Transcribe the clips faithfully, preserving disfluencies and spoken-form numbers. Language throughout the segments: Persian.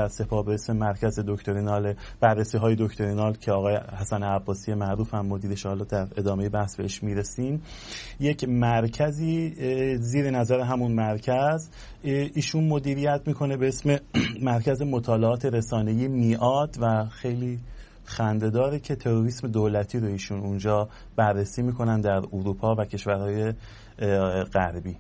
سپاه به اسم مرکز دکترینال بررسی های دکترینال که آقای حسن عباسی معروف هم مدیرش، حالا در ادامه بحث بهش میرسیم، یک مرکزی زیر نظر همون مرکز ایشون مدیریت میکنه به اسم مرکز مطالعات رسانه‌ای میعاد و خیلی خنده‌داره که تروریسم دولتی رو ایشون اونجا بررسی میکنن در اروپا و کشورهای غربی.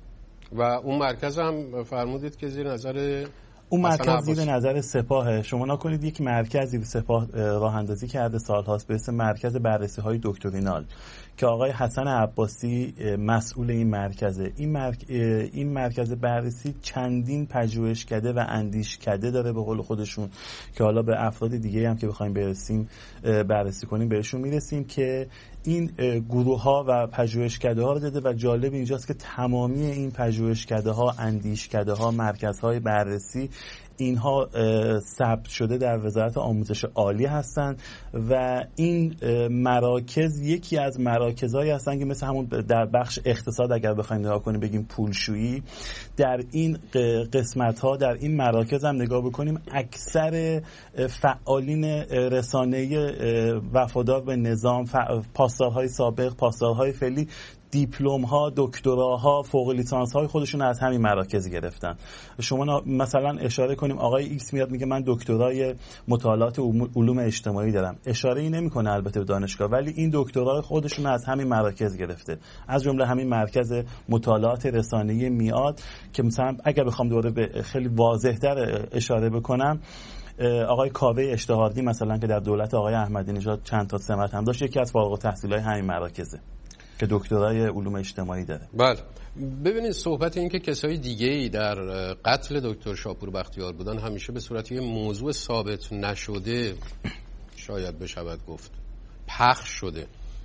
و اون مرکز هم فرمودید که زیر نظر اون مرکز زیر نظر سپاه. شما نکنید یک مرکزی سپاه راه اندازی کرده سالهاست به اسم مرکز بررسی های دکترینال که آقای حسن عباسی مسئول این مرکزه. این, مرک... این مرکز بررسی چندین پژوهشکده و اندیشکده داره به قول خودشون که حالا به افراد دیگه هم که بخوایم برسیم بررسی کنیم بهشون میرسیم که این گروه ها و پژوهشکده ها رو داده و جالب اینجاست که تمامی این پژوهشکده ها، اندیشکده ها، مرکزهای بررسی اینها ثبت شده در وزارت آموزش عالی هستند و این مراکز یکی از مراکزهایی هستند که مثل همون در بخش اقتصاد اگر بخوایم نگاه کنیم بگیم پولشویی، در این قسمت ها در این مراکز هم نگاه بکنیم اکثر فعالین رسانه‌ای وفادار به نظام، پاسدارهای سابق، پاسدارهای فعلی، دیپلم ها، دکتراها، فوق لیسانس های خودشون از همین مراکز گرفتن. شما مثلا اشاره کنیم آقای ایکس میاد میگه من دکترای مطالعات علوم اجتماعی دارم، اشاره ای نمیکنه البته به دانشگاه، ولی این دکترای خودشون از همین مراکز گرفته، از جمله همین مرکز مطالعات رسانه‌ای میعاد که مثلا اگر بخوام دوباره به خیلی واضح‌تر اشاره بکنم، آقای کاوه اشتهاردی مثلا که در دولت آقای احمدی نژاد چند تا سمت هم داشت، یکی از فارغ التحصیلای همین مراکزه که دکترای علوم اجتماعی داره. بله. ببینید صحبت این که کسای دیگه‌ای در قتل دکتر شاپور بختیار بودن همیشه به صورت یه موضوع ثابت نشده شاید بشود گفت پخش شده،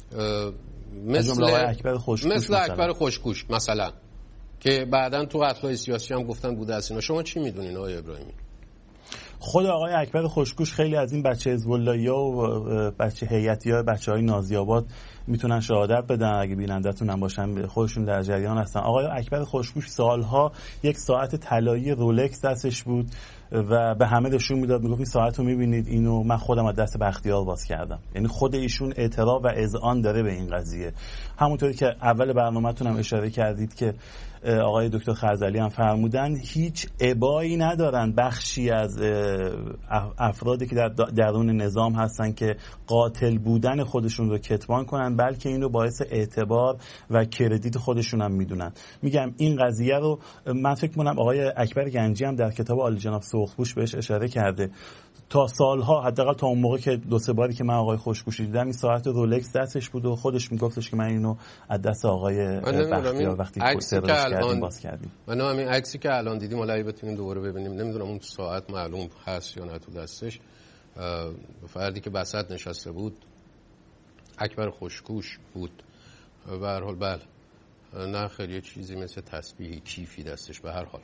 مثل اکبر خوشگوش مثل اکبر خوشگوش مثلا که بعداً تو قتل‌های سیاسی هم گفتن بوده از اینا. شما چی میدونین آقای ابراهیمی؟ خود آقای اکبر خوشگوش خیلی از این بچه حزب اللهی‌ها و بچه هیئتی‌ها، بچه‌های نازی آباد میتونن شهادت بدن اگه بیننده‌تون هم باشن، خودشون در جریان هستن. آقای اکبر خوشگوش سالها یک ساعت طلایی رولکس دستش بود و به همه نشون میداد، میگفت این ساعت رو میبینید، اینو من خودم از دست بختیار باز کردم. یعنی خود ایشون اعتراف و اذعان داره به این قضیه. همونطوری که اول برنامه‌تون هم اشاره کردید که آقای دکتر خرزلی هم فرمودن، هیچ ابایی ندارن بخشی از افرادی که در درون نظام هستن که قاتل بودن خودشون رو کتمان کنن، بلکه این رو باعث اعتبار و کردیت خودشون هم میدونن. میگم این قضیه رو من فکر کنم آقای اکبر گنجی هم در کتاب عالی جناب سرخپوش بهش اشاره کرده. تا سالها، حداقل تا اون موقع که دو سه باری که من آقای خوشگوش دیدم، این ساعت رولکس دستش بود و خودش میگفتش که من اینو از دست آقای بختیار وقتی کردیم باز کردیم. من همین عکسی که الان دیدیم حالا بتونیم دوباره ببینیم، نمیدونم اون ساعت معلوم هست یا نه تو دستش، فردی که وسط نشسته بود اکبر خوشگوش بود. به هر حال بله، نه خیلی یه چیزی مثل تسبیحی کیفی دستش. به هر حال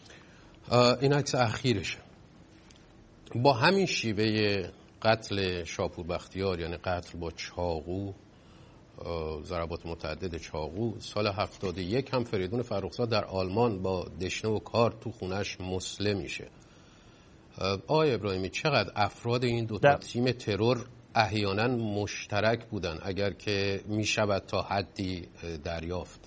این عکس اخیرشه. با همین شیوه قتل شاپور بختیار، یعنی قتل با چاقو، ضربات متعدد چاقو، سال هفتاد و یک هم فریدون فرخزاد در آلمان با دشنه و کار تو خونش مسلم میشه. آقای ابراهیمی، چقدر افراد این دو تا تیم ترور احیانا مشترک بودن اگر که میشود تا حدی دریافت؟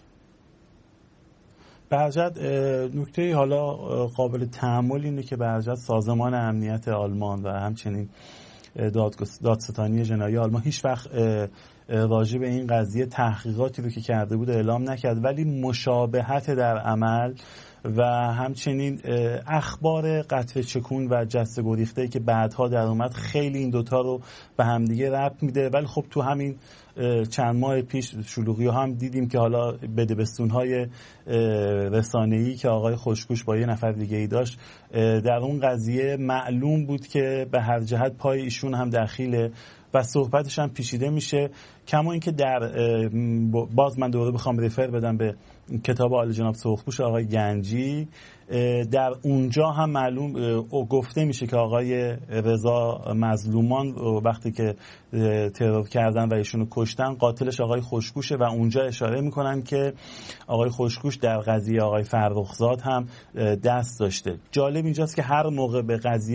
برجت نکته حالا قابل تأمل اینه که برجت سازمان امنیت آلمان و همچنین دادستانی جنایی آلمان هیچ وقت راجع به این قضیه تحقیقاتی رو که کرده بود اعلام نکرد، ولی مشابهت در عمل و همچنین اخبار قطع چکون و جسته گریخته‌ای که بعدها در اومد خیلی این دوتا رو به همدیگه ربط میده. ولی خب تو همین چند ماه پیش شلوغی هم دیدیم که حالا بدبستون‌های رسانه‌ای که آقای خوشگوش با یه نفر دیگه ای داشت، در اون قضیه معلوم بود که به هر جهت پای ایشون هم دخیله و صحبتش هم پیچیده میشه. کما اینکه در باز من دوباره بخوام ریفر بدم به کتاب عالی جناب سرخپوش آقای گنجی، در اونجا هم معلوم گفته میشه که آقای رضا مظلومان وقتی که ترور کردن و ایشونو کشتن قاتلش آقای خوشگوشه و اونجا اشاره میکنن که آقای خوشگوش در قضیه آقای فرخزاد هم دست داشته. جالب اینجاست که هر موقع به قضیه